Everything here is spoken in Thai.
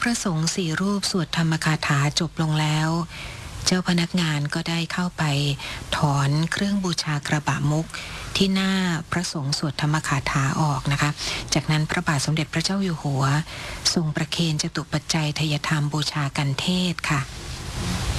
พระสงฆ์สี่รูปสวดธรรมคาถาจบลงแล้วเจ้าพนักงานก็ได้เข้าไปถอนเครื่องบูชากระบะมุกที่หน้าพระสงฆ์สวดธรรมคาถาออกนะคะจากนั้นพระบาทสมเด็จพระเจ้าอยู่หัวทรงประเคนจตุปัจจัยทายธรรมบูชากันเทศค่ะ